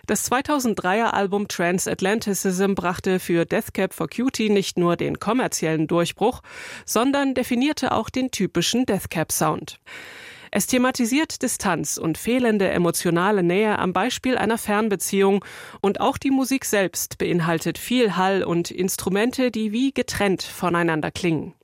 Das 2003er Album Transatlanticism brachte für Death Cab for Cutie nicht nur den kommerziellen Durchbruch, sondern definierte auch den typischen Death Cab Sound. Es thematisiert Distanz und fehlende emotionale Nähe am Beispiel einer Fernbeziehung, und auch die Musik selbst beinhaltet viel Hall und Instrumente, die wie getrennt voneinander klingen.